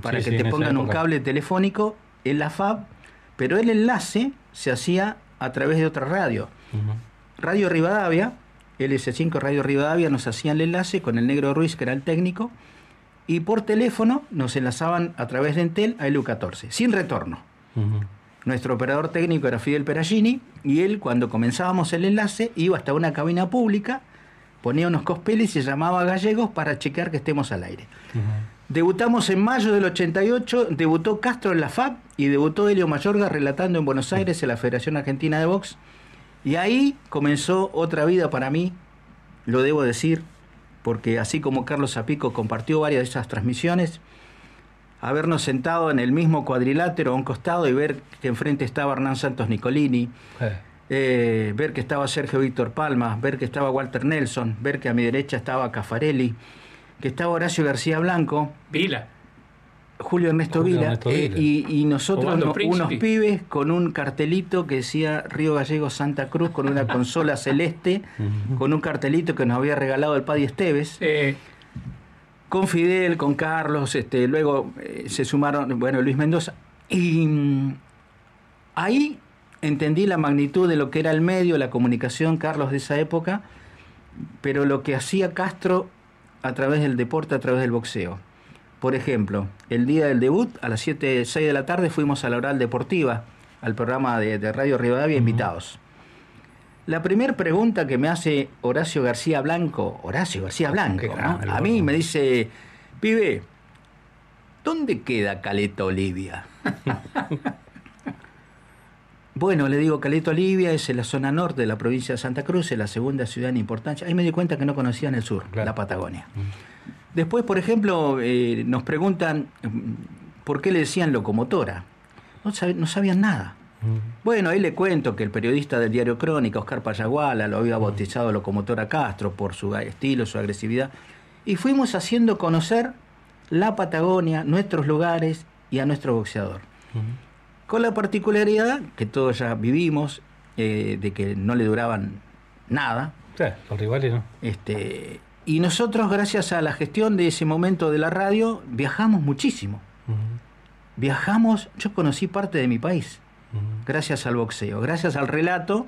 para Sí, que sí, te en esa pongan un época. cable telefónico en la FAB, pero el enlace se hacía a través de otra radio. Ujú. Radio Rivadavia, LS5 Radio Rivadavia, nos hacían el enlace con el Negro Ruiz, que era el técnico, y por teléfono nos enlazaban a través de Entel a LU14, sin retorno. Ujú. Nuestro operador técnico era Fidel Peragini, y él, cuando comenzábamos el enlace, iba hasta una cabina pública, ponía unos cospeles y llamaba a gallegos para chequear que estemos al aire. Ujú. Debutamos en mayo del 88, debutó Castro en la FAB y debutó Helio Mayorga relatando en Buenos Aires en la Federación Argentina de Box. Y ahí comenzó otra vida para mí, lo debo decir, porque así como Carlos Zapico compartió varias de esas transmisiones, habernos sentado en el mismo cuadrilátero a un costado y ver que enfrente estaba Hernán Santos Nicolini, ver que estaba Sergio Víctor Palma, ver que estaba Walter Nelson, ver que a mi derecha estaba Caffarelli, que estaba Horacio García Blanco, Vila. Julio Ernesto Vila, y nosotros Comando unos Príncipe. pibes con un cartelito que decía Río Gallegos Santa Cruz, con una consola celeste, con un cartelito que nos había regalado el Paddy Esteves, con Fidel, con Carlos, luego se sumaron, bueno, Luis Mendoza, y ahí entendí la magnitud de lo que era el medio, la comunicación, Carlos, de esa época, pero lo que hacía Castro a través del deporte, a través del boxeo. Por ejemplo, el día del debut, a las 6 de la tarde, fuimos a la Oral Deportiva, al programa de Radio Rivadavia, invitados. La primera pregunta que me hace Horacio García Blanco, ¿no? A mí me dice, pibe, ¿dónde queda Caleta Olivia? Bueno, le digo, Caleta Olivia es en la zona norte de la provincia de Santa Cruz, es la segunda ciudad en importancia. Ahí me di cuenta que no conocían el sur, la Patagonia. Después, por ejemplo, nos preguntan por qué le decían locomotora. No sabían nada. Bueno, ahí le cuento que el periodista del diario Crónica, Oscar Payaguala, lo había bautizado locomotora Castro por su estilo, su agresividad. Y fuimos haciendo conocer la Patagonia, nuestros lugares y a nuestro boxeador. Con la particularidad que todos ya vivimos, de que no le duraban nada. Sí, los rivales no. Y nosotros, gracias a la gestión de ese momento de la radio, viajamos muchísimo. Viajamos, yo conocí parte de mi país, gracias al boxeo, gracias al relato.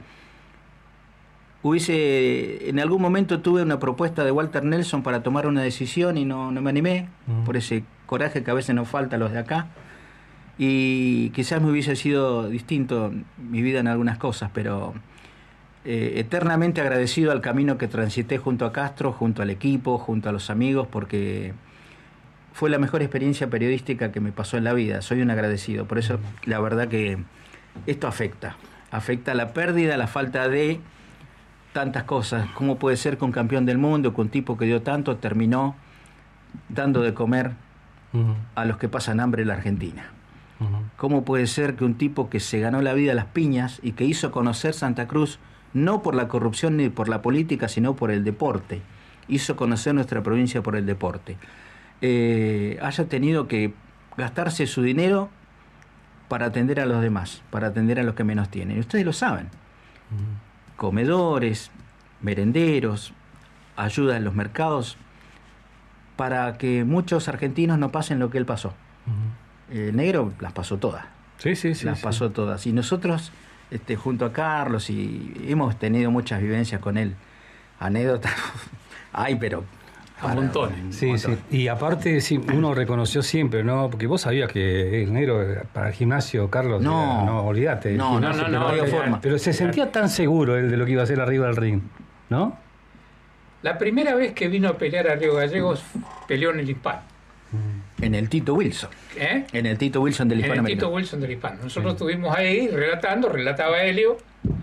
En algún momento tuve una propuesta de Walter Nelson para tomar una decisión y no me animé, por ese coraje que a veces nos falta a los de acá. Y quizás me hubiese sido distinto mi vida en algunas cosas, pero eternamente agradecido al camino que transité junto a Castro, junto al equipo, junto a los amigos, porque fue la mejor experiencia periodística que me pasó en la vida. Soy un agradecido. Por eso, la verdad que esto afecta la pérdida, la falta de tantas cosas. ¿Cómo puede ser que un campeón del mundo, que un tipo que dio tanto, terminó dando de comer a los que pasan hambre en la Argentina? ¿Cómo puede ser que un tipo que se ganó la vida a las piñas y que hizo conocer Santa Cruz, no por la corrupción ni por la política, sino por el deporte, hizo conocer nuestra provincia por el deporte, haya tenido que gastarse su dinero para atender a los demás, para atender a los que menos tienen? Y ustedes lo saben. Comedores, merenderos, ayuda en los mercados, para que muchos argentinos no pasen lo que él pasó. El negro las pasó todas. Las pasó todas. Y nosotros, junto a Carlos, y hemos tenido muchas vivencias con él, anécdotas. Ay, pero a montones. Sí. Y aparte, sí, uno reconoció siempre, ¿no? Porque vos sabías que el negro para el gimnasio, Carlos, no, olvídate. No había forma. Pero se sentía tan seguro él de lo que iba a hacer arriba del ring, ¿no? La primera vez que vino a pelear a Río Gallegos, peleó en el Hispano. En el Tito Wilson. En el Tito Wilson del Hispano. En el Tito Wilson del Hispano. Nosotros estuvimos ahí relataba Helio,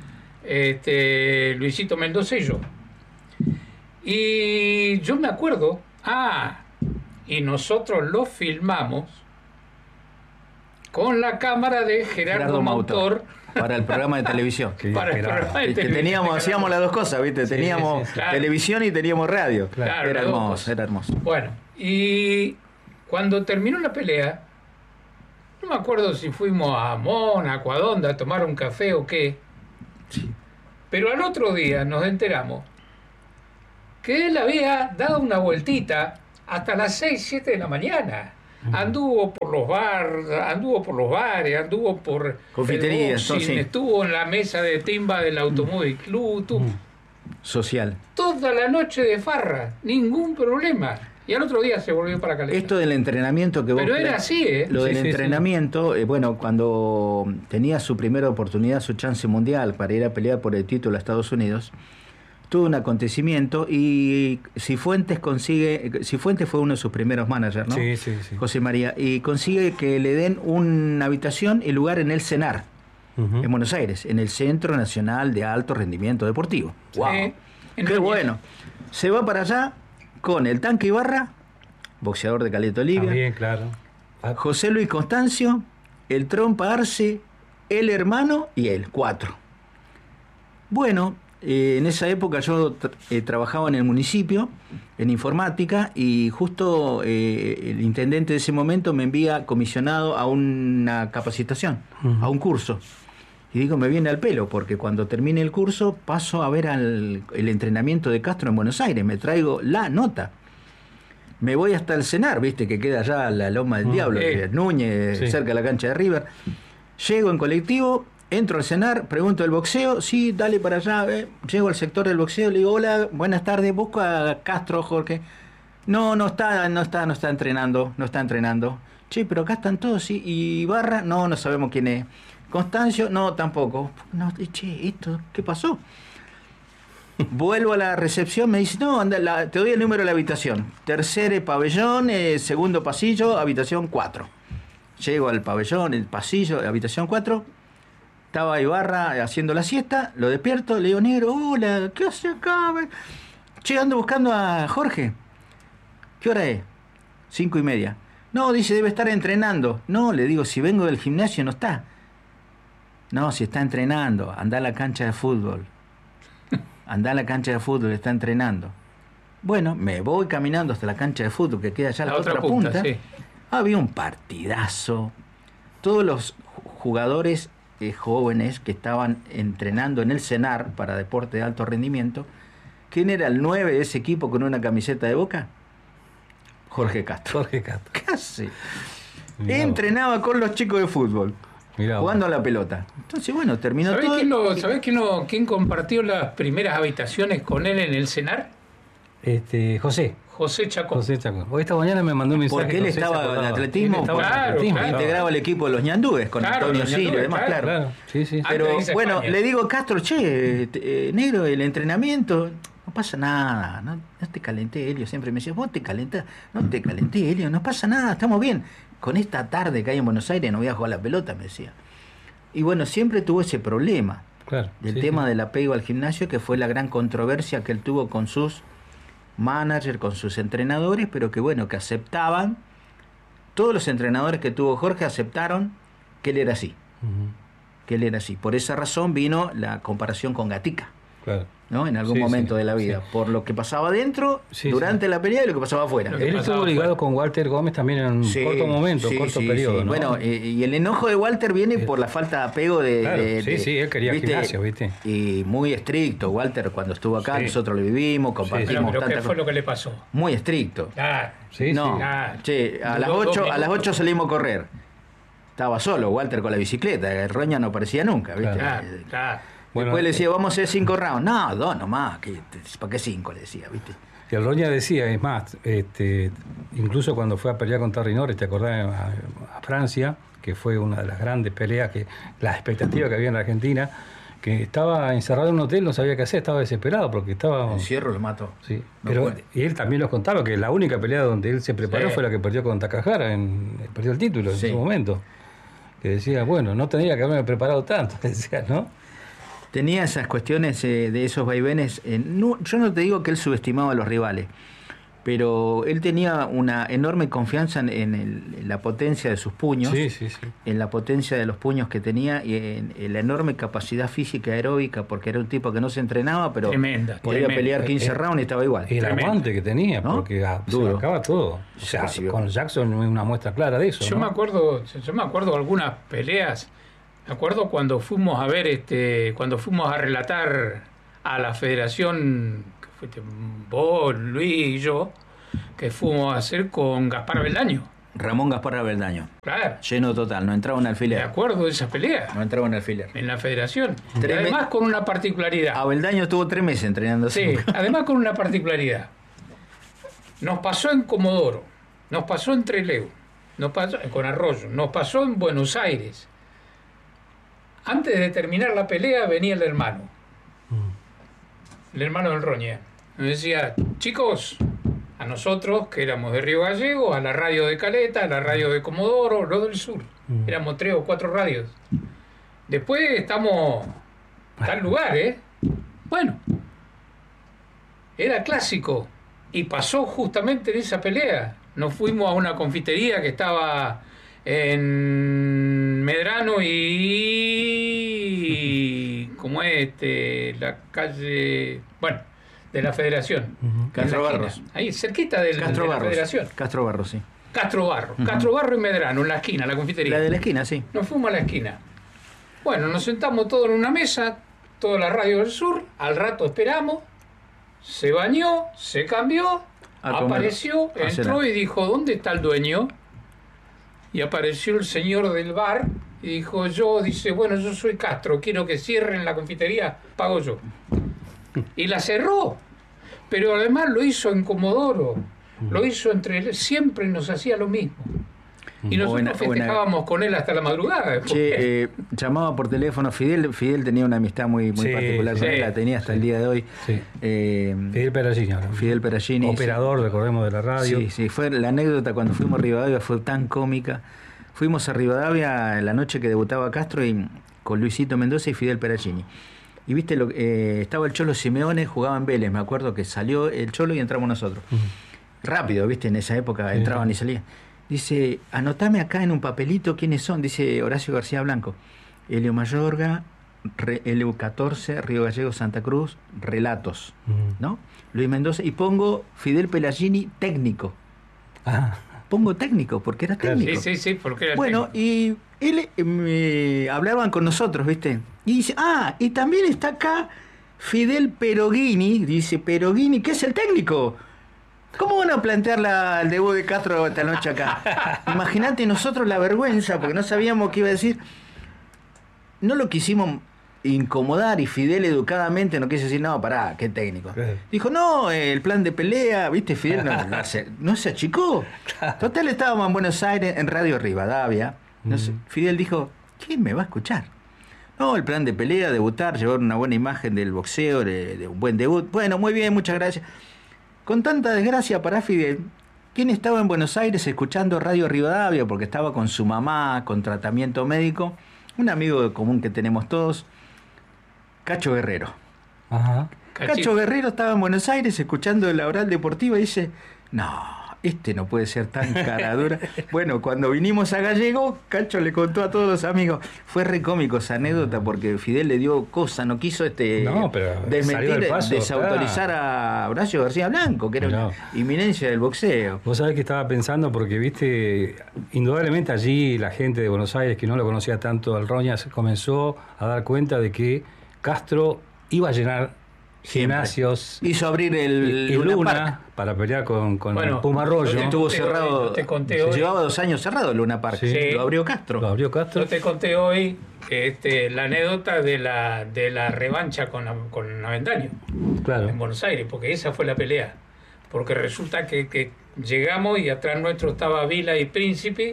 Luisito Mendoza y yo. Y yo me acuerdo, y nosotros lo filmamos con la cámara de Gerardo Mautor. Para el programa de televisión. Para el programa de televisión. Hacíamos las dos cosas, ¿viste? Teníamos claro. televisión y teníamos radio. Claro, era hermoso. Bueno, y cuando terminó la pelea, no me acuerdo si fuimos a Mónaco, a dónde, a tomar un café o qué. Sí. Pero al otro día nos enteramos que él había dado una vueltita hasta las 6, 7 de la mañana. Anduvo por los bares, anduvo por confiterías, el boxing, estuvo en la mesa de timba del Automóvil Club, social. Toda la noche de farra, ningún problema. Y al otro día se volvió para Caleta. Esto del entrenamiento que vos... Pero era así, ¿eh? Lo del entrenamiento, bueno, cuando tenía su primera oportunidad, su chance mundial para ir a pelear por el título a Estados Unidos, tuvo un acontecimiento y Cifuentes fue uno de sus primeros managers, ¿no? Sí. José María, y consigue que le den una habitación y lugar en el CENAR, en Buenos Aires, en el Centro Nacional de Alto Rendimiento Deportivo. ¡Wow! ¡Qué bueno! Se va para allá con el Tanque Ibarra, boxeador de Caleta Olivia. También, claro. José Luis Constancio, el Trompa Arce, el hermano y él, 4. Bueno, en esa época yo trabajaba en el municipio, en informática, y justo el intendente de ese momento me envía comisionado a una capacitación, a un curso. Y digo, me viene al pelo, porque cuando termine el curso paso a ver el entrenamiento de Castro en Buenos Aires, me traigo la nota. Me voy hasta el CENAR, viste, que queda allá la Loma del Diablo, Núñez, cerca de la cancha de River. Llego en colectivo, entro al CENAR, pregunto del boxeo, sí, dale para allá, llego al sector del boxeo, le digo, hola, buenas tardes, busco a Castro, Jorge. No está entrenando. Che, pero acá están todos, sí, y Ibarra, no sabemos quién es. Constancio, no, tampoco. No, che, ¿esto qué pasó? Vuelvo a la recepción, me dice, no, anda, te doy el número de la habitación. Tercer pabellón, segundo pasillo, habitación 4. Llego al pabellón, el pasillo, habitación 4. Estaba Ibarra haciendo la siesta, lo despierto, le digo, negro, hola, ¿qué hace acá? Che, ando buscando a Jorge. ¿Qué hora es? 5:30. No, dice, debe estar entrenando. No, le digo, si vengo del gimnasio no está. No, si está entrenando, anda a la cancha de fútbol. Está entrenando. Bueno, me voy caminando hasta la cancha de fútbol que queda allá a la otra punta. Sí. Había un partidazo. Todos los jugadores jóvenes que estaban entrenando en el CENAR para deporte de alto rendimiento. ¿Quién era el 9 de ese equipo con una camiseta de Boca? Jorge Castro. Casi. Entrenaba con los chicos de fútbol. Jugando a la pelota. Entonces, bueno, terminó todo. ¿Sabés quién compartió las primeras habitaciones con él en el CENAR? José Chacón. Esta mañana me mandó un mensaje. Porque él estaba en atletismo, claro. Integraba el equipo de los ñandúes con Antonio Ciro y demás, claro. Sí. Pero bueno, le digo, Castro, negro, el entrenamiento, no pasa nada, no te calenté, Helio. Siempre me decía, vos te calentás, no te calenté, Helio, no pasa nada, estamos bien. Con esta tarde que hay en Buenos Aires no voy a jugar la pelota, me decía. Y bueno, siempre tuvo ese problema del tema del apego al gimnasio, que fue la gran controversia que él tuvo con sus managers, con sus entrenadores, pero que bueno, que aceptaban, todos los entrenadores que tuvo Jorge aceptaron que él era así. Por esa razón vino la comparación con Gatica. ¿No? En algún momento de la vida, por lo que pasaba dentro, durante la pelea y lo que pasaba afuera. Él estuvo ligado con Walter Gómez también en un corto momento, corto periodo. ¿no? Bueno, y el enojo de Walter viene por la falta de apego él quería gimnasio, ¿viste? Y muy estricto. Walter, cuando estuvo acá, nosotros lo vivimos, compartimos. Pero ¿qué fue lo que le pasó? Muy estricto. Claro. Che, a las 8 salimos a correr. Estaba solo Walter con la bicicleta, el Roña no aparecía nunca, ¿viste? Claro. Bueno, después le decía, vamos a hacer 5 rounds. No, 2 nomás. ¿Para qué 5? Le decía, ¿viste? Y el Roña decía, es más, incluso cuando fue a pelear con Terry Norris, ¿te acordás? A Francia, que fue una de las grandes peleas, la expectativa que había en la Argentina, que estaba encerrado en un hotel, no sabía qué hacer, estaba desesperado porque estaba... Encierro lo mató. Sí, pero y él también nos contaba que la única pelea donde él se preparó fue la que perdió con Takahara, perdió el título en su momento. Que decía, bueno, no tendría que haberme preparado tanto, decía, ¿no? Tenía esas cuestiones de esos vaivenes. Yo no te digo que él subestimaba a los rivales, pero él tenía una enorme confianza en la potencia de sus puños, en la potencia de los puños que tenía y en la enorme capacidad física aeróbica, porque era un tipo que no se entrenaba, pero podía pelear 15 rounds y estaba igual. Y el aguante que tenía, ¿no? Porque se acaba todo. O sea, con Jackson es una muestra clara de eso. Yo me acuerdo de algunas peleas. Me acuerdo cuando fuimos a ver, cuando fuimos a relatar a la federación, que fuiste vos, Luis y yo, que fuimos a hacer con Gaspar Beldaño. Ramón Gaspar Abeldaño. Claro. Lleno total, no entraba un Me alfiler. acuerdo de esa pelea. No entraba un alfiler. En la federación. Y además con una particularidad. Abeldaño estuvo 3 meses entrenándose. Sí, además con una particularidad. Nos pasó en Comodoro, nos pasó en Trelew, nos pasó con Arroyo, nos pasó en Buenos Aires. Antes de terminar la pelea venía el hermano del Roña. Nos decía, chicos, a nosotros que éramos de Río Gallegos, a la radio de Caleta, a la radio de Comodoro, lo del sur. Éramos 3 o 4 radios. Después estamos en tal lugar, Bueno, era clásico. Y pasó justamente en esa pelea. Nos fuimos a una confitería que estaba en Medrano y... ¿Cómo es? La calle... Bueno, de la Federación. Castro Barros. Ahí, cerquita de la Federación. Castro Barros, sí. Castro Barros. Castro Barros y Medrano, en la esquina, la confitería. La de la esquina, sí. Nos fuimos a la esquina. Bueno, nos sentamos todos en una mesa, toda la radio del sur, al rato esperamos, se bañó, se cambió, apareció, entró y dijo, ¿dónde está el dueño? Y apareció el señor del bar y dijo, dice, bueno, yo soy Castro, quiero que cierren la confitería, pago yo. Y la cerró, pero además lo hizo en Comodoro, lo hizo siempre nos hacía lo mismo. Y nosotros festejábamos con él hasta la madrugada. Llamaba por teléfono Fidel tenía una amistad muy particular con él, la tenía hasta el día de hoy. Sí. Fidel Peragini. Operador, recordemos, de la radio. Sí, fue la anécdota cuando fuimos a Rivadavia, fue tan cómica. Fuimos a Rivadavia la noche que debutaba Castro y con Luisito Mendoza y Fidel Peragini. Y viste, estaba el Cholo Simeone, jugaba en Vélez, me acuerdo que salió el Cholo y entramos nosotros. Rápido, viste, en esa época entraban y salían. Dice, anotame acá en un papelito quiénes son, dice Horacio García Blanco. Elio Mayorga, Elio 14, Río Gallegos, Santa Cruz, relatos, ¿no? Luis Mendoza, y pongo Fidel Pelagini, técnico. Pongo técnico, porque era técnico. Sí, porque era técnico. Y él hablaban con nosotros, ¿viste? Y dice, y también está acá Fidel Perogini, dice, Perogini, ¿qué es el técnico? ¿Cómo van a plantear el debut de Castro esta noche acá? Imagínate nosotros la vergüenza, porque no sabíamos qué iba a decir. No lo quisimos incomodar y Fidel educadamente no quiso decir, no, pará, qué técnico. Dijo, no, el plan de pelea, ¿viste? Fidel no se achicó. Total, estábamos en Buenos Aires, en Radio Rivadavia. No sé, Fidel dijo, ¿quién me va a escuchar? No, el plan de pelea, debutar, llevar una buena imagen del boxeo, de un buen debut. Bueno, muy bien, muchas gracias. Con tanta desgracia para Fidel, quien estaba en Buenos Aires escuchando Radio Rivadavia porque estaba con su mamá, con tratamiento médico, un amigo común que tenemos todos, Cacho Guerrero. Cacho Guerrero estaba en Buenos Aires escuchando la oral deportiva y dice, no, no puede ser tan cara dura. Bueno, cuando vinimos a Gallego, Cacho le contó a todos los amigos. Fue re cómico esa anécdota porque Fidel le dio cosa, no quiso desmentir, desautorizar a Horacio García Blanco, que era una inminencia del boxeo. Vos sabés que estaba pensando porque, viste, indudablemente allí la gente de Buenos Aires, que no lo conocía tanto al Roña, se comenzó a dar cuenta de que Castro iba a llenar gimnasios. Hizo abrir el Luna para pelear con el Puma Arroyo. Estuvo cerrado. Llevaba 2 años cerrado el Luna Park. Sí. Lo abrió Castro. Yo te conté hoy la anécdota de la revancha con Avendaño. Claro. En Buenos Aires, porque esa fue la pelea. Porque resulta que llegamos y atrás nuestro estaba Vila y Príncipe.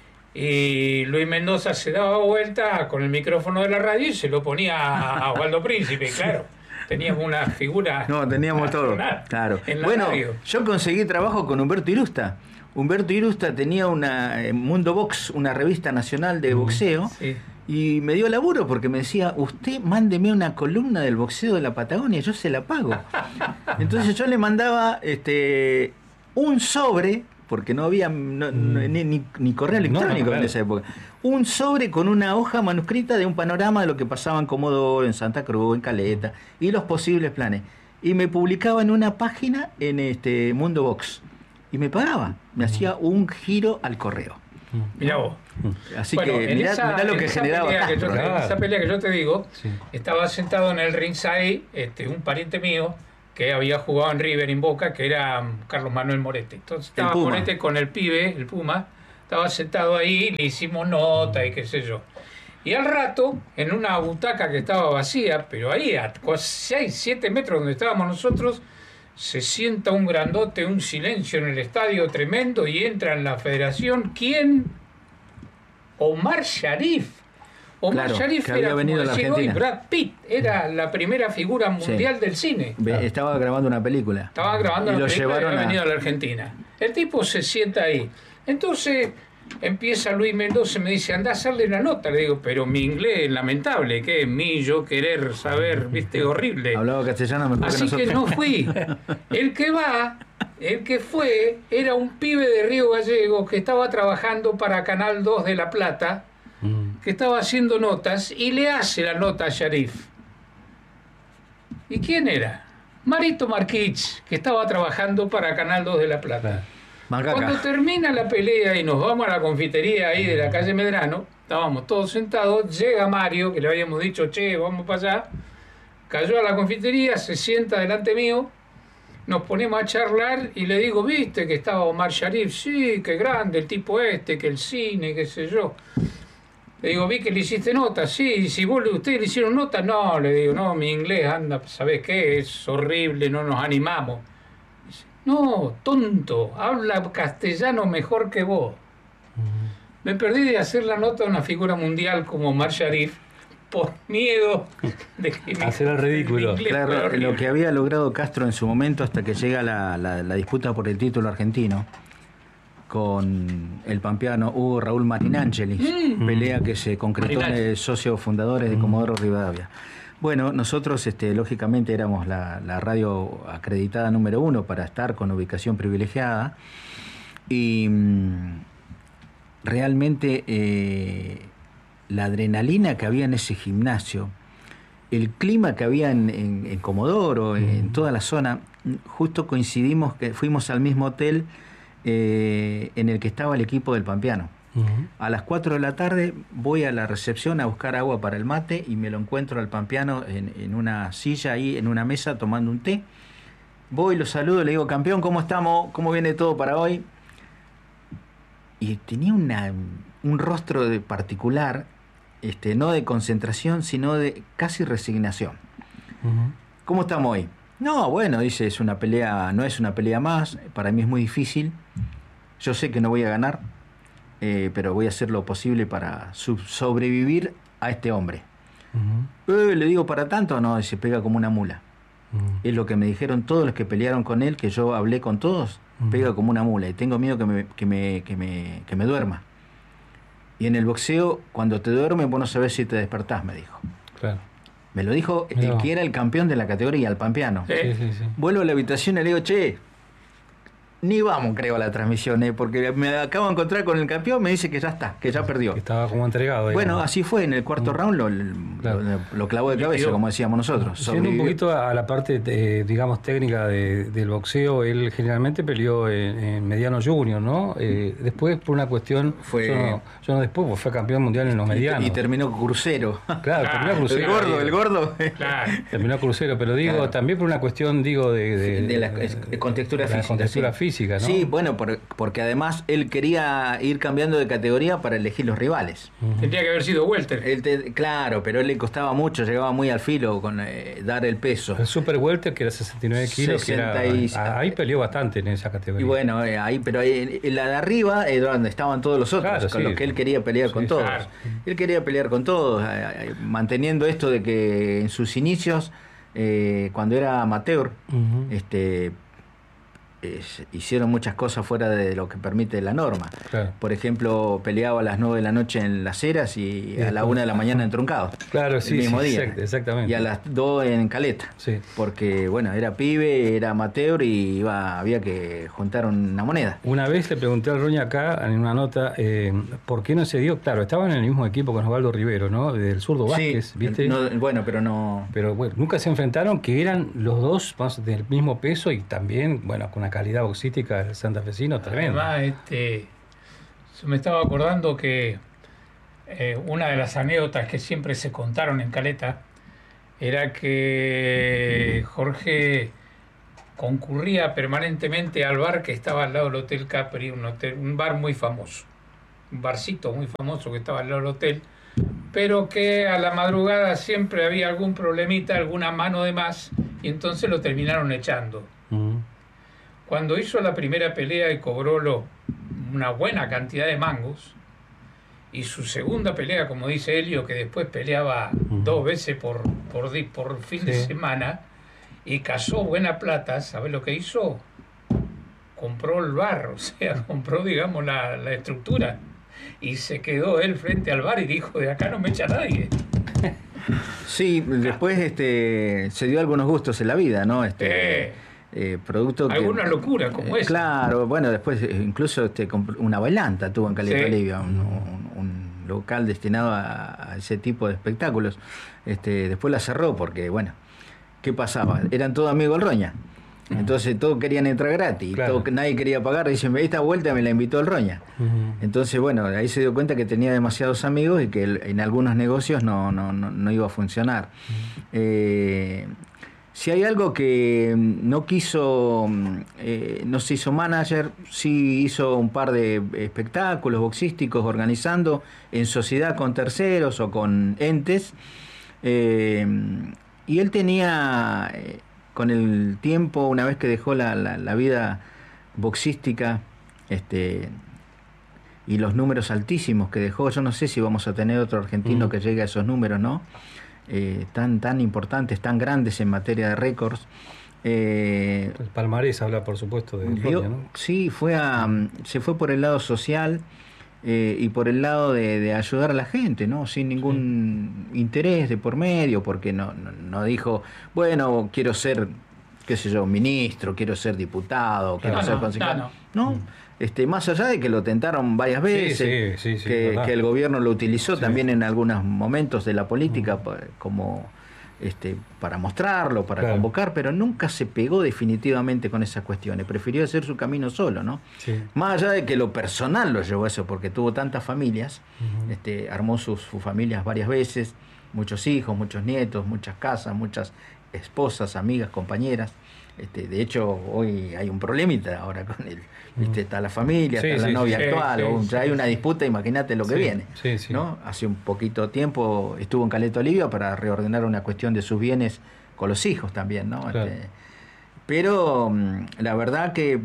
Y Luis Mendoza se daba vuelta con el micrófono de la radio y se lo ponía a Waldo Príncipe, claro. Teníamos una figura. No, teníamos todo. Claro. Bueno, radio. Yo conseguí trabajo con Humberto Irusta. Humberto Irusta tenía Mundo Box, una revista nacional de boxeo. Sí. Y me dio laburo porque me decía, usted mándeme una columna del boxeo de la Patagonia, yo se la pago. Entonces yo le mandaba un sobre, porque no había ni correo electrónico en esa época. Un sobre con una hoja manuscrita de un panorama de lo que pasaba en Comodoro, en Santa Cruz, en Caleta, y los posibles planes. Y me publicaba en una página en Mundo Box. Y me pagaba. Me hacía un giro al correo. Mirá vos. Así que mirá lo que generaba. En esa pelea que yo te digo, estaba sentado en el ringside un pariente mío que había jugado en River, en Boca, que era Carlos Manuel Morete. Entonces estaba Morete con el pibe, el Puma, estaba sentado ahí, le hicimos nota y qué sé yo. Y al rato, en una butaca que estaba vacía, pero ahí a 6, 7 metros donde estábamos nosotros, se sienta un grandote, un silencio en el estadio tremendo, y entra en la federación, ¿quién? Omar Sharif. Omar Sharif que había venido a la Argentina. Brad Pitt era la primera figura mundial del cine. Estaba grabando una película. Estaba grabando una película y había venido a la Argentina. El tipo se sienta ahí. Entonces empieza Luis Mendoza y me dice, andá a hacerle una nota. Le digo, pero mi inglés es lamentable, ¿qué? Mi yo querer saber, viste, horrible. Hablaba castellano mejor así que no fui. El que fue, era un pibe de Río Gallegos que estaba trabajando para Canal 2 de La Plata, que estaba haciendo notas, y le hace la nota a Sharif. ¿Y quién era? Marito Marquich, que estaba trabajando para Canal 2 de La Plata. Cuando termina la pelea y nos vamos a la confitería ahí de la calle Medrano, estábamos todos sentados, llega Mario, que le habíamos dicho, che, vamos para allá, cayó a la confitería, se sienta delante mío, nos ponemos a charlar y le digo, ¿viste que estaba Omar Sharif? Sí, qué grande el tipo este, que el cine, qué sé yo. Le digo, vi que le hiciste nota. Sí, si ustedes le hicieron nota, no, le digo, no, mi inglés anda, ¿sabés qué? Es horrible, no nos animamos. Dice, no, tonto, habla castellano mejor que vos. Me perdí de hacer la nota a una figura mundial como Omar Sharif por miedo de que hacer el ridículo. Claro, lo que había logrado Castro en su momento, hasta que llega la disputa por el título argentino con el pampeano Hugo Raúl Marinangeli, pelea que se concretó en el socio fundadores de Comodoro Rivadavia. Bueno, nosotros lógicamente éramos la radio acreditada número 1 para estar con ubicación privilegiada, y realmente la adrenalina que había en ese gimnasio, el clima que había en Comodoro, en toda la zona, justo coincidimos que fuimos al mismo hotel en el que estaba el equipo del Pampeano. A las 4 de la tarde voy a la recepción a buscar agua para el mate y me lo encuentro al Pampeano en una silla ahí, en una mesa, tomando un té. Voy, lo saludo, le digo, campeón, ¿cómo estamos? ¿Cómo viene todo para hoy? Y tenía un rostro particular, no de concentración, sino de casi resignación. ¿Cómo estamos hoy? No, bueno, dice, no es una pelea más, para mí es muy difícil, yo sé que no voy a ganar, pero voy a hacer lo posible para sobrevivir a este hombre. Le digo, ¿para tanto? No, se pega como una mula. Es lo que me dijeron todos los que pelearon con él, que yo hablé con todos, pega como una mula, y tengo miedo que me duerma. Y en el boxeo, cuando te duermes, vos no sabés si te despertás, me dijo. Claro. Me lo dijo el que era el campeón de la categoría, el Pampeano. Sí. Vuelvo a la habitación y le digo, che, ni vamos, creo, a la transmisión, porque me acabo de encontrar con el campeón, me dice que ya está, que ya perdió. Que estaba como entregado. Bueno, digamos. Así fue, en el cuarto round lo clavó de cabeza, como decíamos nosotros. Yendo un poquito a la parte, digamos, técnica del boxeo, él generalmente peleó en mediano junior, ¿no? Después, por una cuestión, yo no después, pues fue campeón mundial en los medianos. Y terminó crucero. Claro, terminó crucero. El gordo. Claro. Terminó crucero, pero digo, también por una cuestión, de la contextura física. ¿No? Sí, bueno, porque además él quería ir cambiando de categoría para elegir los rivales. Tendría que haber sido welter. Claro, pero él le costaba mucho, llegaba muy al filo con dar el peso. El super welter, que era 69 kilos, ahí peleó bastante en esa categoría. Y bueno, pero en la de arriba es donde estaban todos los otros, con los que él quería pelear con todos. Claro. Él quería pelear con todos, manteniendo esto de que en sus inicios, cuando era amateur, hicieron muchas cosas fuera de lo que permite la norma. Claro. Por ejemplo, peleaba a las 9 de la noche en Las Heras y a la 1 de la mañana en Troncados. Claro, sí, el mismo día. Exactamente. Y a las 2 en Caleta. Sí. Porque, bueno, era pibe, era amateur y había que juntar una moneda. Una vez le pregunté al Roña acá, en una nota, ¿por qué no se dio? Claro, estaban en el mismo equipo con Osvaldo Rivero, ¿no? Del Zurdo Vázquez, ¿viste? Pero no... Pero bueno, nunca se enfrentaron, que eran los dos del mismo peso y también, bueno, con una calidad boxística del santafesino tremenda. Además, me estaba acordando que una de las anécdotas que siempre se contaron en Caleta era que Jorge concurría permanentemente al bar que estaba al lado del Hotel Capri, un bar muy famoso. un barcito muy famoso que estaba al lado del hotel, pero que a la madrugada siempre había algún problemita, alguna mano de más, y entonces lo terminaron echando. Cuando hizo la primera pelea y cobró una buena cantidad de mangos, y su segunda pelea, como dice Helio, que después peleaba 2 veces por fin de semana, y cazó buena plata, ¿sabes lo que hizo? Compró el bar, o sea, compró, digamos, la estructura, y se quedó él frente al bar y dijo, de acá no me echa nadie. Sí, después se dio algunos gustos en la vida, ¿no? Producto alguna locura como esa. Claro, bueno, después incluso una bailanta tuvo en Caleta Olivia, un local destinado a ese tipo de espectáculos. Después la cerró porque, bueno, ¿qué pasaba? Eran todos amigos del Roña. Entonces todos querían entrar gratis, claro. Nadie quería pagar. Dicen, esta vuelta me la invitó el Roña. Entonces, bueno, ahí se dio cuenta que tenía demasiados amigos y que en algunos negocios no iba a funcionar. Si hay algo que no se hizo manager, sí hizo un par de espectáculos boxísticos organizando en sociedad con terceros o con entes. Y él tenía, con el tiempo, una vez que dejó la vida boxística, y los números altísimos que dejó, yo no sé si vamos a tener otro argentino que llegue a esos números, ¿no? Tan importantes, tan grandes en materia de récords. El palmarés habla, por supuesto, de Roña, ¿no? Sí, se fue por el lado social y por el lado de ayudar a la gente, ¿no? Sin ningún interés de por medio, porque no dijo, bueno, quiero ser, qué sé yo, ministro, quiero ser diputado, quiero ser concejal. No. Más allá de que lo tentaron varias veces, que el gobierno lo utilizó también en algunos momentos de la política como para mostrarlo, para convocar, pero nunca se pegó definitivamente con esas cuestiones. Prefirió hacer su camino solo, ¿no? Más allá de que lo personal lo llevó a eso, porque tuvo tantas familias, armó sus familias varias veces, muchos hijos, muchos nietos, muchas casas, muchas esposas, amigas, compañeras. De hecho, hoy hay un problemita ahora con él. Está la familia, está la novia actual, ya hay una disputa, imagínate lo que viene. ¿No? Hace un poquito tiempo estuvo en Caleta Olivia para reordenar una cuestión de sus bienes con los hijos también, ¿no? Claro. Pero la verdad que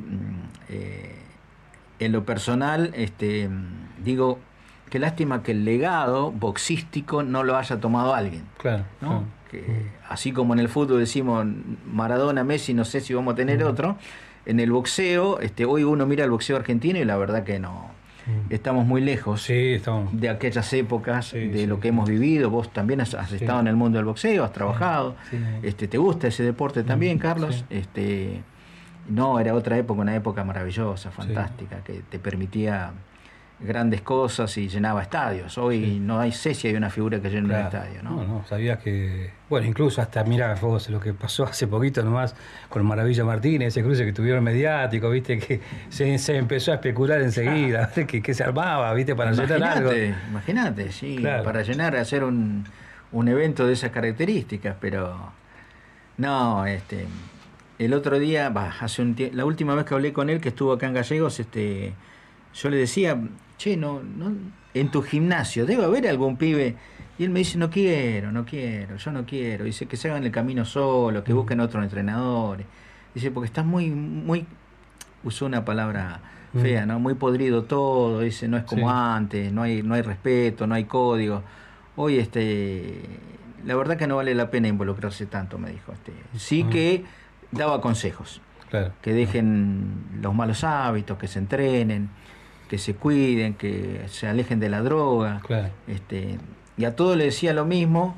en lo personal, digo, qué lástima que el legado boxístico no lo haya tomado alguien. Claro. ¿no? Claro. Así como en el fútbol decimos Maradona, Messi, no sé si vamos a tener otro, en el boxeo, hoy uno mira el boxeo argentino y la verdad que no, estamos muy lejos de aquellas épocas, lo que hemos vivido. Vos también has estado en el mundo del boxeo, has trabajado, ¿te gusta ese deporte también, Carlos? No, era otra época, una época maravillosa, fantástica, que te permitía grandes cosas y llenaba estadios. Hoy no sé si hay una figura que llene un estadio, ¿no? No, sabías que... Bueno, incluso hasta, mirá vos lo que pasó hace poquito nomás con Maravilla Martínez, ese cruce que tuvieron mediático, viste, que se empezó a especular enseguida, que se armaba, viste, para llenar algo. Imagínate, para llenar, hacer un evento de esas características, pero... No, el otro día, la última vez que hablé con él, que estuvo acá en Gallegos, yo le decía, no, en tu gimnasio debe haber algún pibe, y él me dice, yo no quiero, dice que se hagan el camino solo, que busquen otros entrenadores, dice, porque estás muy, usó una palabra fea, ¿no? Muy podrido todo, dice, no es como antes, no hay respeto, no hay código, hoy la verdad que no vale la pena involucrarse tanto, me dijo, que daba consejos, que dejen los malos hábitos, que se entrenen, que se cuiden, que se alejen de la droga, y a todos le decía lo mismo,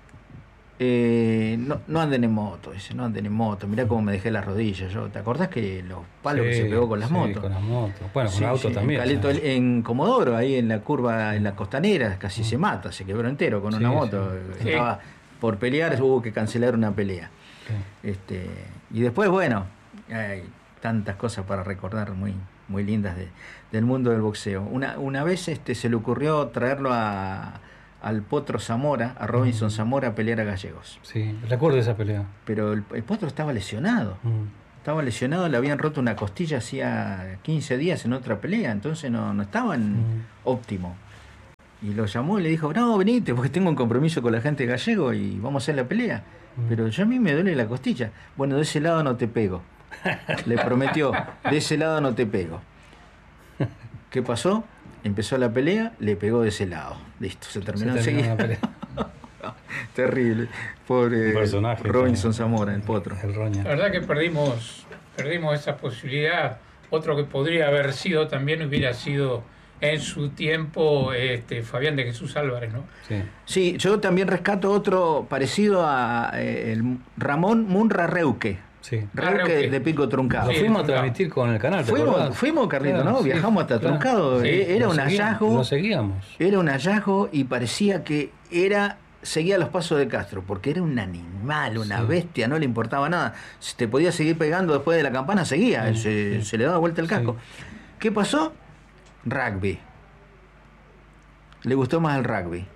no anden en moto, dice, no anden en moto, mirá cómo me dejé las rodillas yo, ¿te acordás que los palos que se pegó con las motos? Con las motos, bueno, con autos también. En Comodoro, ahí en la curva, en la costanera, casi se mata, se quebró entero con una moto, estaba por pelear, hubo que cancelar una pelea. Y después, bueno, hay tantas cosas para recordar muy lindas del mundo del boxeo. Una vez se le ocurrió traerlo al Potro Zamora, a Robinson Zamora, a pelear a Gallegos. Sí, recuerdo esa pelea. Pero el Potro estaba lesionado. estaba lesionado, le habían roto una costilla hacía 15 días en otra pelea, entonces no estaba en óptimo. Y lo llamó y le dijo, no, venite, porque tengo un compromiso con la gente gallego y vamos a hacer la pelea. Pero yo a mí me duele la costilla. Bueno, de ese lado no te pego. Le prometió, de ese lado no te pego. ¿Qué pasó? Empezó la pelea, le pegó de ese lado. Listo, se terminó enseguida. Terrible. Pobre personaje, Robinson Zamora, el potro. La verdad que perdimos esa posibilidad. Otro que podría haber sido también hubiera sido en su tiempo Fabián de Jesús Álvarez, ¿no? Sí, yo también rescato otro parecido a el Ramón Munra Reuque. Sí. Reuque de Pico Truncado. Lo fuimos a transmitir con el canal. Fuimos, Carlito, ¿no? Sí, viajamos hasta Truncado. Sí. Era un hallazgo. Lo seguíamos. Era un hallazgo y parecía que seguía los pasos de Castro, porque era un animal, una bestia, no le importaba nada. Si te podía seguir pegando después de la campana, seguía, se le daba vuelta el casco. ¿Qué pasó? Rugby. Le gustó más el rugby.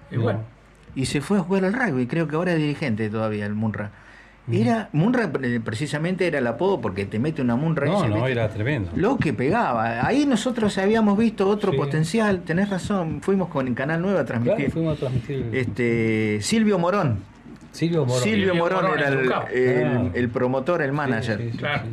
Y se fue a jugar al rugby, creo que ahora es dirigente todavía el Munra. Munra precisamente era el apodo porque te mete una Munra. Era tremendo. Lo que pegaba. Ahí nosotros habíamos visto otro potencial. Tenés razón, fuimos con el Canal 9 a transmitir. Claro, fuimos a transmitir. Silvio Morón. Silvio Morón era el promotor, el manager. Claro.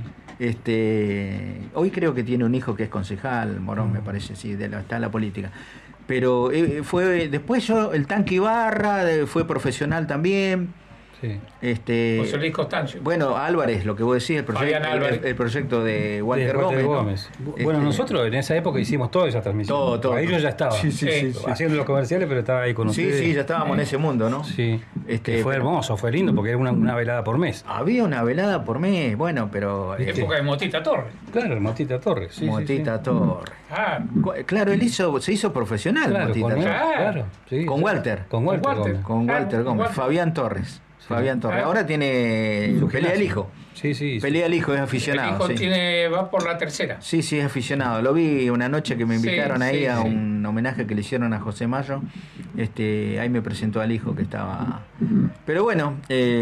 Hoy creo que tiene un hijo que es concejal, Morón, me parece, está en la política. Pero después el Tanque Ibarra fue profesional también. Sí. José Luis Constancio. Bueno, Álvarez, lo que vos decís, el proyecto de Walter Gómez. ¿No? Bueno, nosotros en esa época hicimos toda esa transmisión. Todo. Ahí yo ya estaba haciendo los comerciales, pero estaba ahí con ustedes. Sí, ya estábamos en ese mundo, ¿no? Sí. Fue hermoso, fue lindo, porque era una velada por mes. Había una velada por mes, bueno, pero... época de Motita Torres. Claro, Motita Torres. Motita Torres. Claro, él se hizo profesional, Motita Torres. Con Walter. Con Walter Gómez. Fabián Torres. Ahora tiene pelea el hijo. Sí. Pelea el hijo, es aficionado. El hijo va por la tercera. Sí, es aficionado. Lo vi una noche que me invitaron ahí a un homenaje que le hicieron a José Mayo. Ahí me presentó al hijo que estaba. Pero bueno,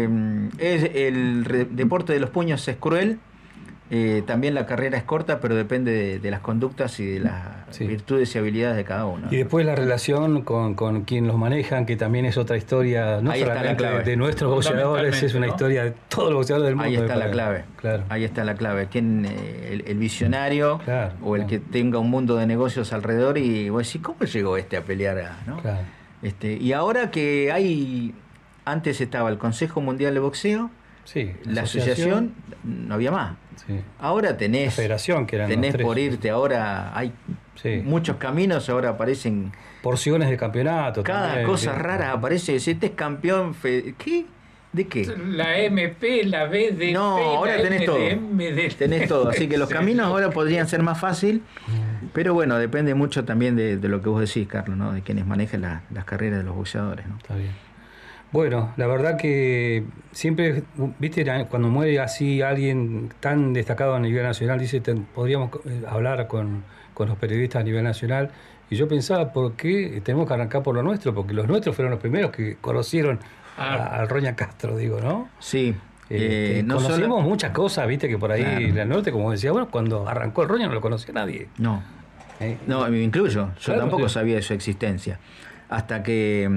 el deporte de los puños es cruel. También la carrera es corta, pero depende de las conductas y de las virtudes y habilidades de cada uno. Y después la relación con quien los manejan, que también es otra historia, no solamente de nuestros boxeadores, es una historia de todos los boxeadores del mundo. Ahí está la clave. Claro. Ahí está la clave. El visionario o el que tenga un mundo de negocios alrededor y vos decís, ¿cómo llegó a pelear? ¿No? Claro. Y ahora que antes estaba el Consejo Mundial de Boxeo, la asociación no había más. Sí. Ahora tenés, la federación, que eran tenés por irte, ahora hay muchos caminos, ahora aparecen porciones de campeonato. Cada también, cosa rara aparece, si este es campeón, ¿qué? ¿De qué? La MP, la BDP. No, ahora tenés todo. Tenés todo, así que los caminos ahora podrían ser más fácil, pero bueno, depende mucho también de lo que vos decís, Carlos, ¿no? De quienes manejan las carreras de los boxeadores, ¿no? Está bien. Bueno, la verdad que siempre, viste, cuando muere así alguien tan destacado a nivel nacional, dice, podríamos hablar con los periodistas a nivel nacional, y yo pensaba, ¿por qué tenemos que arrancar por lo nuestro? Porque los nuestros fueron los primeros que conocieron al Roña Castro, digo, ¿no? Sí. Conocimos muchas cosas, viste, que por ahí en el norte, como decía, bueno, cuando arrancó el Roña no lo conocía nadie. No, me incluyo, yo tampoco sabía de su existencia, hasta que...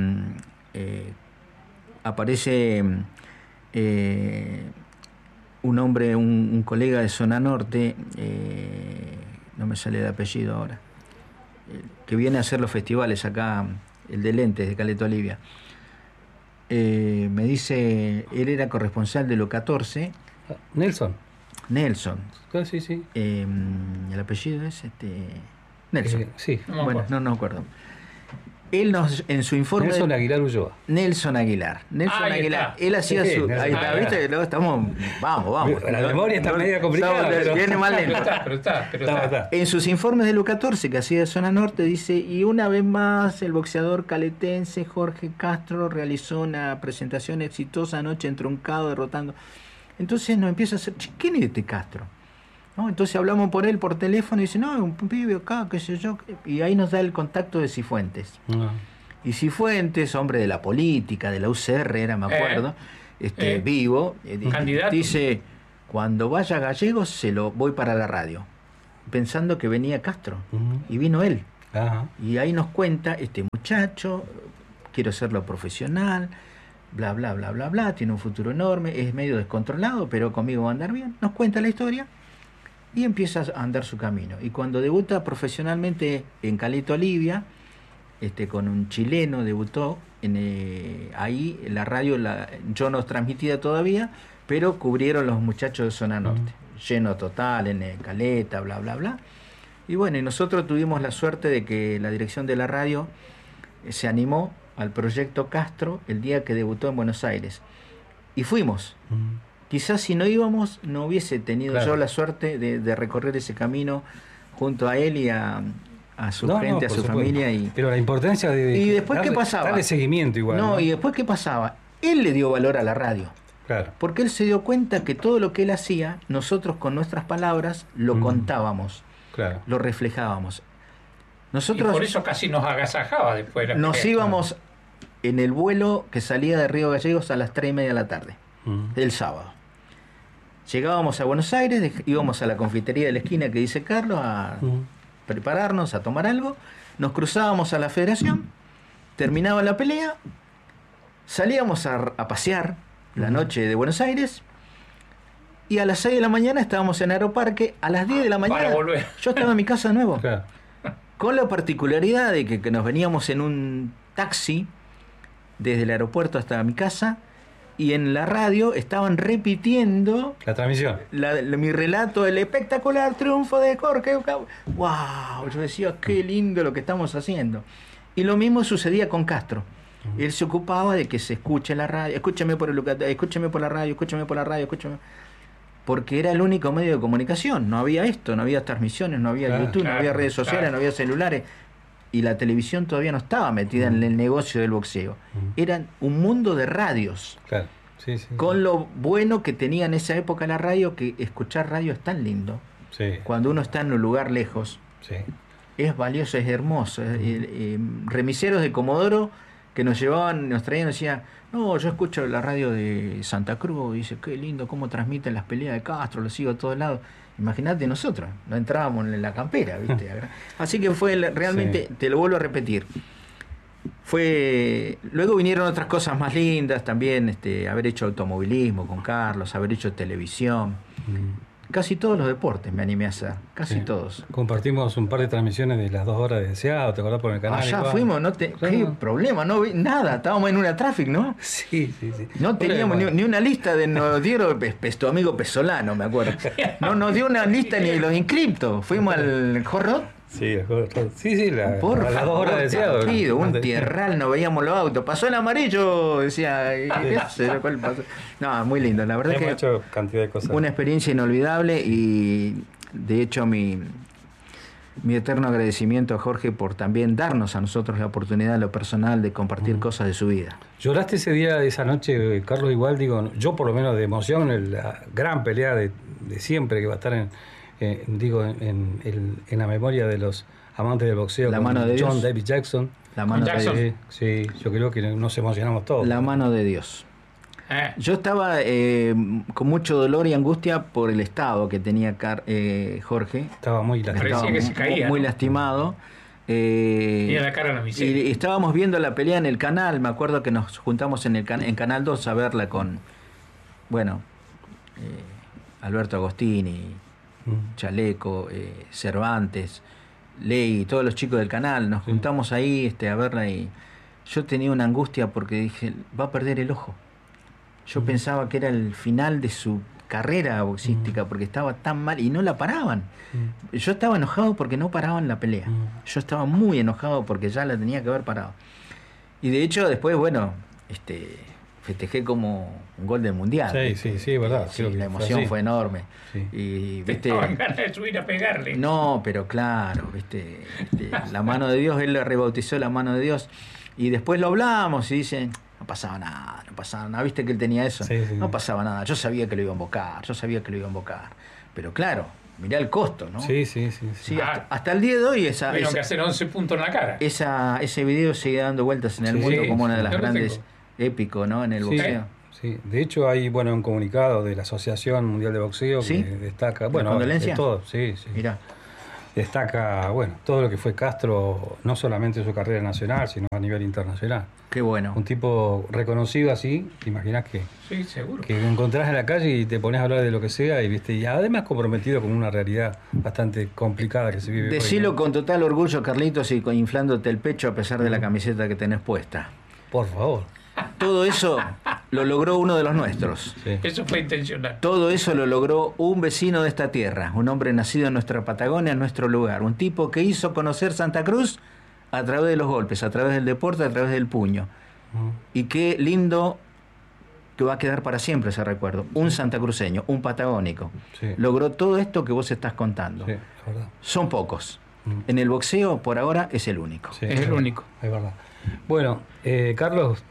aparece un hombre, un colega de Zona Norte, no me sale de apellido ahora, que viene a hacer los festivales acá, el de Lentes, de Caleta Olivia. Me dice, él era corresponsal de Lo 14. Nelson. Sí. El apellido es Nelson. Sí. Bueno, no me acuerdo. Él en su informe... Nelson Aguilar Ulloa. Nelson Aguilar. Él hacía su... Ahí está, ¿viste? Luego estamos... Vamos. La memoria está media complicada. Viene más lento. Pero está. En sus informes de Lo 14, que hacía de Zona Norte, dice, y una vez más el boxeador caletense Jorge Castro realizó una presentación exitosa anoche en Truncado, derrotando... Entonces nos empieza a hacer... ¿Quién es este Castro? ¿No? Entonces hablamos por él por teléfono y dice, no, un pibe acá, qué sé yo, y ahí nos da el contacto de Cifuentes. Y Cifuentes, hombre de la política, de la UCR, me acuerdo, vivo, candidato. dice, cuando vaya a Gallegos se lo voy para la radio, pensando que venía Castro, y vino él. Ajá. Y ahí nos cuenta, este muchacho, quiero hacerlo profesional, bla, bla, bla, bla, bla, tiene un futuro enorme, es medio descontrolado, pero conmigo va a andar bien. Nos cuenta la historia y empieza a andar su camino. Y cuando debuta profesionalmente en Caleta Olivia, con un chileno debutó, ahí la radio, yo no transmitía todavía, pero cubrieron los muchachos de Zona Norte. Lleno total en Caleta, bla, bla, bla. Y bueno, y nosotros tuvimos la suerte de que la dirección de la radio se animó al proyecto Castro el día que debutó en Buenos Aires. Y fuimos. Quizás si no íbamos, no hubiese tenido yo la suerte de recorrer ese camino junto a él y a su gente, a su familia. Pero la importancia de ¿y después qué pasaba? Darle seguimiento igual. No, y después qué pasaba. Él le dio valor a la radio. Claro. Porque él se dio cuenta que todo lo que él hacía, nosotros con nuestras palabras lo contábamos, lo reflejábamos. Nosotros, y por eso casi nos agasajaba después de la nos íbamos en el vuelo que salía de Río Gallegos a las 3:30 de la tarde, el sábado. Llegábamos a Buenos Aires, íbamos a la confitería de la esquina que dice Carlos a prepararnos, a tomar algo, nos cruzábamos a la Federación, terminaba la pelea, salíamos a pasear la noche de Buenos Aires y a las 6 de la mañana estábamos en Aeroparque, a las 10 de la mañana yo estaba en mi casa de nuevo. Claro. Con la particularidad de que nos veníamos en un taxi desde el aeropuerto hasta mi casa y en la radio estaban repitiendo la transmisión. Mi relato, el espectacular triunfo de Jorge. ¡Wow! Yo decía, qué lindo lo que estamos haciendo. Y lo mismo sucedía con Castro. Él se ocupaba de que se escuche la radio, escúchame por la radio, porque era el único medio de comunicación. No había esto, no había transmisiones, no había YouTube, no había redes sociales, no había celulares. Y la televisión todavía no estaba metida en el negocio del boxeo. Era un mundo de radios. Claro. Con lo bueno que tenía en esa época la radio, que escuchar radio es tan lindo. Cuando uno está en un lugar lejos. Es valioso, es hermoso. Remiseros de Comodoro que nos llevaban, nos traían, decían, no, yo escucho la radio de Santa Cruz, y dice, qué lindo cómo transmiten las peleas de Castro, lo sigo a todos lados. Imagínate nosotros, no entrábamos en la campera, ¿viste? Así que fue realmente, te lo vuelvo a repetir, luego vinieron otras cosas más lindas también, haber hecho automovilismo con Carlos, haber hecho televisión. Casi todos los deportes me animé a hacer, casi todos. Compartimos un par de transmisiones de las 2 horas de Deseado, ¿te acordás por el canal? Allá fuimos, qué problema, no vi nada, estábamos en una traffic, ¿no? Sí. No teníamos ni una lista nos dieron, tu amigo Pesolano, me acuerdo. No nos dio una lista ni de los inscriptos, fuimos al Hot Rod. Sí, las 2 horas de Deseado. Pido, un tierral, no veíamos los autos. Pasó el amarillo, decía. ¿Cuál pasó? No, muy lindo, la verdad. Hemos hecho cantidad de cosas. Una experiencia inolvidable y de hecho mi eterno agradecimiento a Jorge por también darnos a nosotros la oportunidad en lo personal de compartir cosas de su vida. ¿Lloraste ese día, esa noche, Carlos? Igual, digo, yo por lo menos de emoción, la gran pelea de siempre que va a estar en la memoria de los amantes del boxeo, la mano de John Dios. David Jackson. La mano de Dios. Sí, yo creo que nos emocionamos todos. La mano de Dios. Yo estaba con mucho dolor y angustia por el estado que tenía Jorge. Estaba muy lastimado. Parecía que se caía, muy ¿no? lastimado. Tenía la cara en la miseria. Y estábamos viendo la pelea en el canal. Me acuerdo que nos juntamos en Canal 2 a verla con, Alberto Agostini, Chaleco, Cervantes, Ley, todos los chicos del canal. Nos juntamos ahí a verla y yo tenía una angustia porque dije, va a perder el ojo. Yo pensaba que era el final de su carrera boxística porque estaba tan mal y no la paraban. Yo estaba enojado porque no paraban la pelea. Yo estaba muy enojado porque ya la tenía que haber parado. Y de hecho después, festejé como un gol del mundial. Sí, verdad. Sí, la emoción fue enorme. Sí. Y estaban ganas de subir a pegarle. No, pero claro, la mano de Dios, él le rebautizó la mano de Dios. Y después lo hablamos y dicen, no pasaba nada. ¿Viste que él tenía eso? No pasaba nada. Yo sabía que lo iba a invocar. Pero claro, mirá el costo, ¿no? Sí. Hasta el día de hoy tuvieron que hacer 11 puntos en la cara. Ese video sigue dando vueltas en el mundo como una de las grandes épico, ¿no? En el boxeo. Sí, de hecho hay un comunicado de la Asociación Mundial de Boxeo que destaca, ¿Condolencia? todo, sí. Mirá. Destaca, todo lo que fue Castro, no solamente en su carrera nacional, sino a nivel internacional. Qué bueno. Un tipo reconocido así, te imaginas que, sí, seguro, que encontrás en la calle y te pones a hablar de lo que sea y además comprometido con una realidad bastante complicada que se vive. Decilo con total orgullo, Carlitos, y inflándote el pecho a pesar de la camiseta que tenés puesta. Por favor. Todo eso lo logró uno de los nuestros. Sí. Eso fue intencional. Todo eso lo logró un vecino de esta tierra, un hombre nacido en nuestra Patagonia, en nuestro lugar. Un tipo que hizo conocer Santa Cruz a través de los golpes, a través del deporte, a través del puño. Y qué lindo que va a quedar para siempre ese recuerdo. Un santacruceño, un patagónico. Sí. Logró todo esto que vos estás contando. Sí, es verdad. Son pocos. En el boxeo, por ahora, es el único. Sí, es el único. Es verdad. Bueno, Carlos,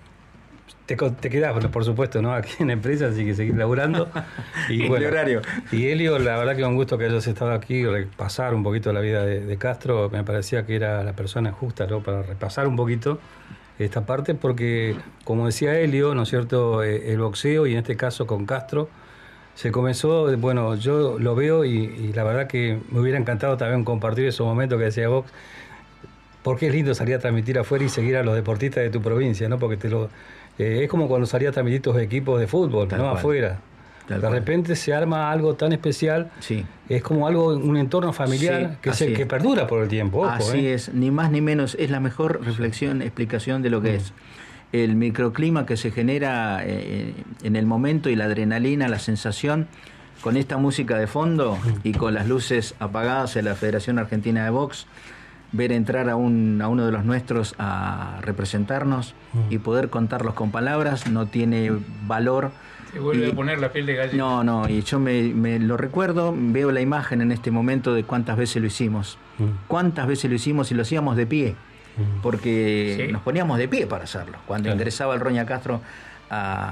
te quedás, por supuesto, ¿no? Aquí en la empresa, así que seguir laburando. Y el horario. Y Helio, la verdad que un gusto que hayas estado aquí, repasar un poquito la vida de Castro. Me parecía que era la persona justa, ¿no? Para repasar un poquito esta parte, porque, como decía Helio, ¿no es cierto?, el boxeo, y en este caso con Castro, se comenzó, yo lo veo y la verdad que me hubiera encantado también compartir esos momentos que decía vos, porque es lindo salir a transmitir afuera y seguir a los deportistas de tu provincia, ¿no? Porque es como cuando salía a transmitir tus equipos de fútbol, Tal ¿no? cual. Afuera. Tal de cual. repente se arma algo tan especial, Sí. es como un entorno familiar que perdura por el tiempo. Ojo, Así es, ni más ni menos, es la mejor reflexión, explicación de lo que es. El microclima que se genera en el momento y la adrenalina, la sensación, con esta música de fondo y con las luces apagadas en la Federación Argentina de Box, ver entrar a uno de los nuestros a representarnos y poder contarlos con palabras no tiene valor. Te vuelve a poner la piel de gallina. No, y yo me lo recuerdo, veo la imagen en este momento de cuántas veces lo hicimos. Cuántas veces lo hicimos y lo hacíamos de pie, porque nos poníamos de pie para hacerlo. Cuando ingresaba el Roña Castro a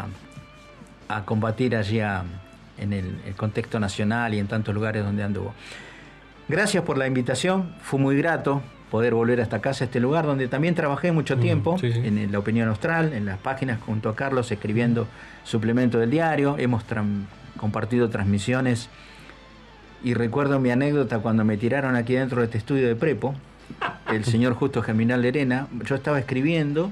combatir allí en el contexto nacional y en tantos lugares donde anduvo. Gracias por la invitación, fue muy grato poder volver a esta casa, a este lugar donde también trabajé mucho tiempo, en La Opinión Austral, en las páginas junto a Carlos, escribiendo suplemento del diario. Hemos compartido transmisiones y recuerdo mi anécdota cuando me tiraron aquí dentro de este estudio de Prepo, el señor Justo Germinal Lerena. Yo estaba escribiendo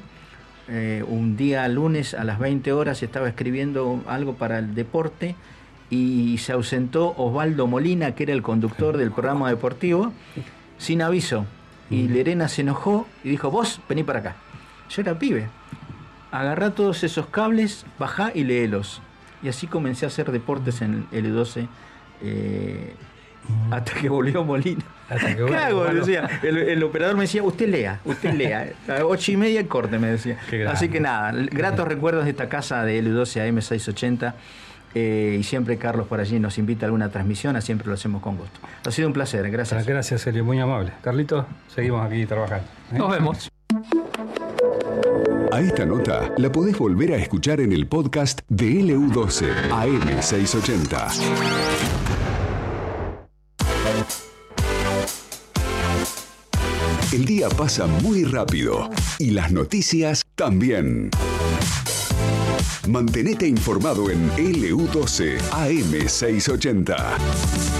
un día lunes a las 20 horas, estaba escribiendo algo para el deporte y se ausentó Osvaldo Molina, que era el conductor del programa deportivo, sin aviso. Y Lerena se enojó y dijo: vos, vení para acá. Yo era pibe. Agarrá todos esos cables, bajá y léelos. Y así comencé a hacer deportes en el L12 hasta que volvió Molina. ¿Qué hago? Decía, el operador me decía: usted lea. A 8:30 el corte, me decía. Así que nada, gratos recuerdos de esta casa de L12 AM 680. Y siempre Carlos por allí nos invita a alguna transmisión, siempre lo hacemos con gusto. Ha sido un placer, gracias. Gracias, Helio, muy amable. Carlitos, seguimos aquí trabajando. Nos vemos. A esta nota la podés volver a escuchar en el podcast de LU12 AM 680. El día pasa muy rápido y las noticias también. Mantenete informado en LU12 AM 680.